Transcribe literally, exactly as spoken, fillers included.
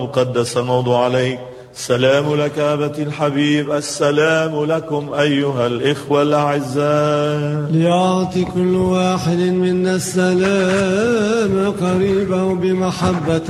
قدس الموضوع عليك. السلام لك أبتي الحبيب، السلام لكم أيها الإخوة الأعزاء. ليعطي كل واحد منا السلام قريبه بمحبة